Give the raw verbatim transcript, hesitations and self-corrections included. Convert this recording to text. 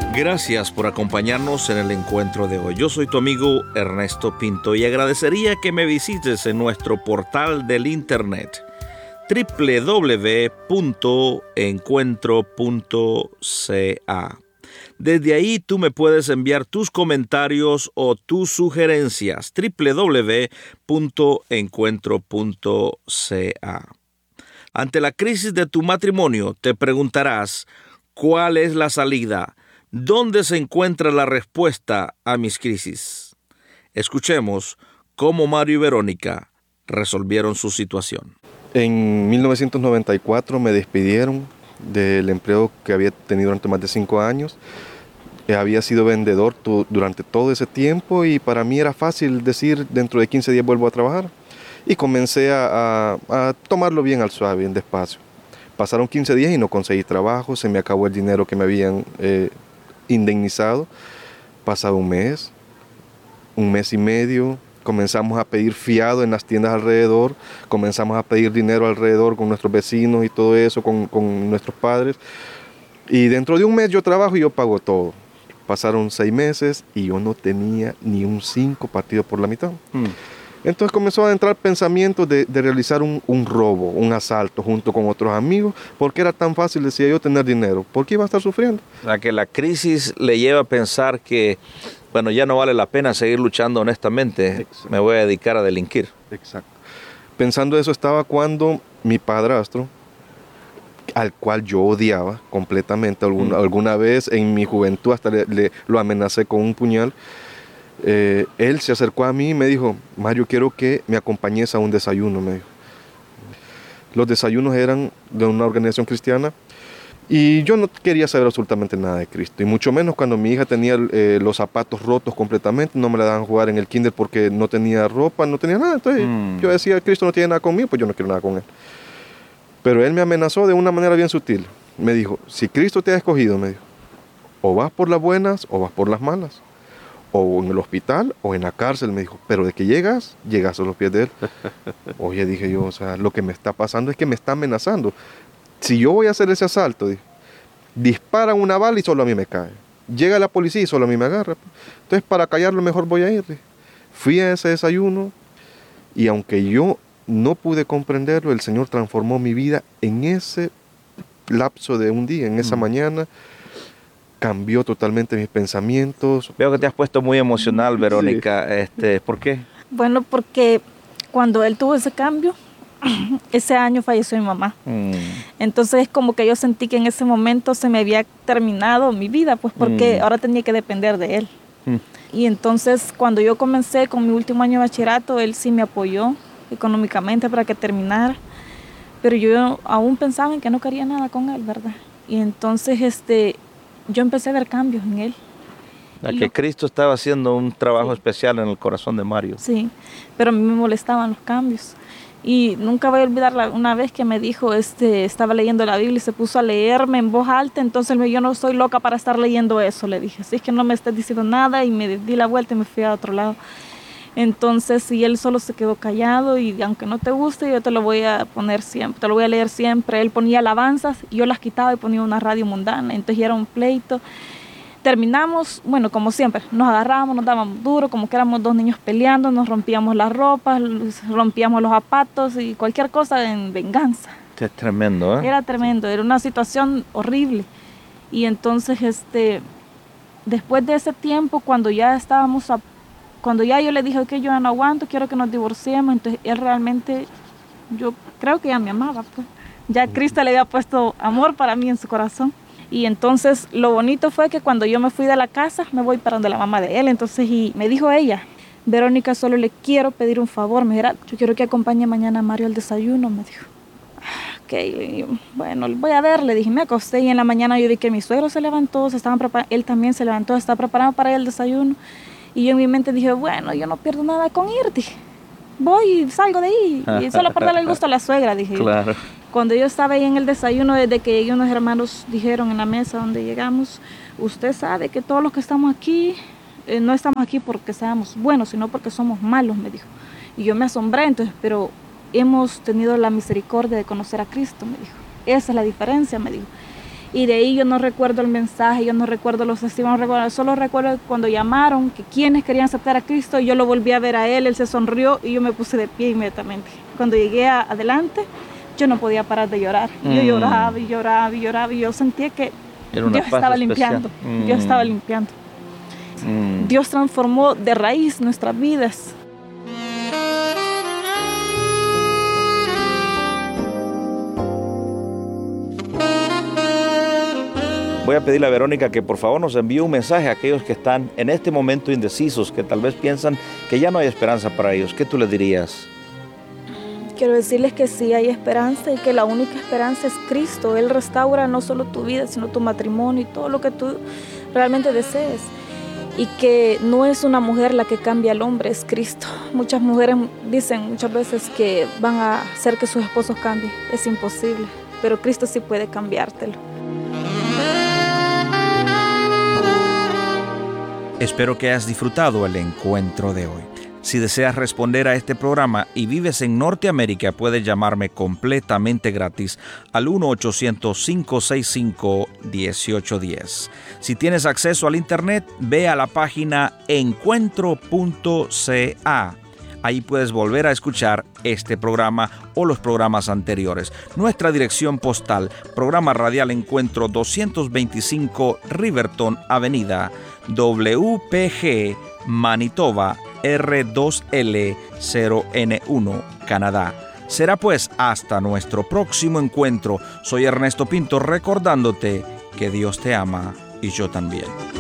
Gracias por acompañarnos en el encuentro de hoy. Yo soy tu amigo Ernesto Pinto y agradecería que me visites en nuestro portal del internet doble u doble u doble u punto encuentro punto c a. Desde ahí tú me puedes enviar tus comentarios o tus sugerencias. doble u doble u doble u punto encuentro punto c a. Ante la crisis de tu matrimonio, te preguntarás, ¿cuál es la salida? ¿Dónde se encuentra la respuesta a mis crisis? Escuchemos cómo Mario y Verónica resolvieron su situación. En mil novecientos noventa y cuatro me despidieron del empleo que había tenido durante más de cinco años. Había sido vendedor tu, durante todo ese tiempo y para mí era fácil decir dentro de quince días vuelvo a trabajar. Y comencé a, a, a tomarlo bien al suave, bien despacio. Pasaron quince días y no conseguí trabajo, se me acabó el dinero que me habían eh, indemnizado. Pasado un mes, un mes y medio, comenzamos a pedir fiado en las tiendas alrededor, comenzamos a pedir dinero alrededor con nuestros vecinos y todo eso, con, con nuestros padres. Y dentro de un mes yo trabajo y yo pago todo. Pasaron seis meses y yo no tenía ni un cinco partido por la mitad. Mm. Entonces comenzó a entrar pensamientos de, de realizar un, un robo, un asalto junto con otros amigos, porque era tan fácil, decía yo, tener dinero. ¿Por qué iba a estar sufriendo? O sea, que la crisis le lleva a pensar que, bueno, ya no vale la pena seguir luchando honestamente, exacto, me voy a dedicar a delinquir. Exacto. Pensando eso estaba cuando mi padrastro, al cual yo odiaba completamente, alguna, mm. alguna vez en mi juventud hasta le, le, lo amenacé con un puñal, Eh, él se acercó a mí y me dijo, Mario, quiero que me acompañes a un desayuno, me dijo. Los desayunos eran de una organización cristiana y yo no quería saber absolutamente nada de Cristo, y mucho menos cuando mi hija tenía eh, los zapatos rotos completamente, no me la daban jugar en el kinder porque no tenía ropa, no tenía nada. Entonces mm. yo decía, Cristo no tiene nada conmigo, pues yo no quiero nada con él. Pero él me amenazó de una manera bien sutil. Me dijo, si Cristo te ha escogido, me dijo, o vas por las buenas o vas por las malas. O en el hospital o en la cárcel, me dijo, pero de que llegas, llegas a los pies de él. Oye, dije yo, o sea, lo que me está pasando es que me está amenazando. Si yo voy a hacer ese asalto, dije, disparan una bala y solo a mí me cae. Llega la policía y solo a mí me agarra. Entonces, para callarlo mejor voy a ir. Dije. Fui a ese desayuno y aunque yo no pude comprenderlo, el Señor transformó mi vida en ese lapso de un día, en esa mm. mañana. Cambió totalmente mis pensamientos. Veo que te has puesto muy emocional, Verónica. Sí. Este, ¿por qué? Bueno, porque cuando él tuvo ese cambio, ese año falleció mi mamá. Mm. Entonces, como que yo sentí que en ese momento se me había terminado mi vida, pues porque mm. ahora tenía que depender de él. Mm. Y entonces, cuando yo comencé con mi último año de bachillerato, él sí me apoyó económicamente para que terminara. Pero yo aún pensaba en que no quería nada con él, ¿verdad? Y entonces, este... yo empecé a ver cambios en él. La que lo... Cristo estaba haciendo un trabajo sí. especial en el corazón de Mario. Sí, pero a mí me molestaban los cambios. Y nunca voy a olvidar la, una vez que me dijo, este, estaba leyendo la Biblia y se puso a leerme en voz alta, entonces yo no soy loca para estar leyendo eso, le dije. Así es que no me estés diciendo nada, y me di la vuelta y me fui a otro lado. Entonces, y él solo se quedó callado, y aunque no te guste, yo te lo voy a poner siempre, te lo voy a leer siempre. Él ponía alabanzas y yo las quitaba y ponía una radio mundana, entonces ya era un pleito. Terminamos, bueno, como siempre, nos agarrábamos, nos dábamos duro, como que éramos dos niños peleando, nos rompíamos las ropas, rompíamos los zapatos y cualquier cosa en venganza. Es tremendo, ¿eh? Era tremendo, era una situación horrible. Y entonces, este, después de ese tiempo, cuando ya estábamos a Cuando ya yo le dije que yo ya no aguanto, quiero que nos divorciemos, entonces él realmente, yo creo que ya me amaba, pues. Ya Cristo le había puesto amor para mí en su corazón. Y entonces lo bonito fue que cuando yo me fui de la casa, me voy para donde la mamá de él. Entonces y me dijo ella, Verónica, solo le quiero pedir un favor. Me dijo, yo quiero que acompañe mañana a Mario al desayuno, me dijo. Ok, y, bueno, voy a ver, le dije, me acosté y en la mañana yo vi que mi suegro se levantó, se estaban preparando, él también se levantó, estaba preparado para ir al desayuno. Y yo en mi mente dije, bueno, yo no pierdo nada con ir, dije. Voy y salgo de ahí, y solo por darle el gusto a la suegra, dije. Claro. Cuando yo estaba ahí en el desayuno, desde que llegué, unos hermanos dijeron en la mesa donde llegamos, usted sabe que todos los que estamos aquí, eh, no estamos aquí porque seamos buenos, sino porque somos malos, me dijo. Y yo me asombré, entonces, pero hemos tenido la misericordia de conocer a Cristo, me dijo. Esa es la diferencia, me dijo. Y de ahí yo no recuerdo el mensaje, yo no recuerdo los testimonios, recuerdo, solo recuerdo cuando llamaron, que quienes querían aceptar a Cristo, yo lo volví a ver a él, él se sonrió y yo me puse de pie inmediatamente. Cuando llegué a, adelante, yo no podía parar de llorar. Mm. Yo lloraba y lloraba y lloraba y yo sentía que Dios estaba limpiando, mm. Dios estaba limpiando. Mm. Dios transformó de raíz nuestras vidas. Voy a pedirle a Verónica que por favor nos envíe un mensaje a aquellos que están en este momento indecisos, que tal vez piensan que ya no hay esperanza para ellos. ¿Qué tú les dirías? Quiero decirles que sí hay esperanza y que la única esperanza es Cristo. Él restaura no solo tu vida, sino tu matrimonio y todo lo que tú realmente desees. Y que no es una mujer la que cambia al hombre, es Cristo. Muchas mujeres dicen muchas veces que van a hacer que sus esposos cambien. Es imposible, pero Cristo sí puede cambiártelo. Espero que hayas disfrutado el encuentro de hoy. Si deseas responder a este programa y vives en Norteamérica, puedes llamarme completamente gratis al uno ochocientos, cinco seis cinco, uno ocho uno cero. Si tienes acceso al internet, ve a la página encuentro punto c a. Ahí puedes volver a escuchar este programa o los programas anteriores. Nuestra dirección postal, programa radial Encuentro doscientos veinticinco Riverton Avenida, W P G, Manitoba, R dos L cero N uno, Canadá. Será pues hasta nuestro próximo encuentro. Soy Ernesto Pinto recordándote que Dios te ama y yo también.